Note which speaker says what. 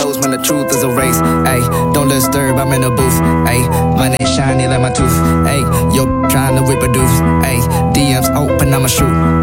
Speaker 1: clothes when the truth is erased. Ayy, don't disturb, I'm in the booth. Ayy, money shiny like my tooth. Ayy, yo trying to reproduce. Ayy, DMs open, I'ma shoot.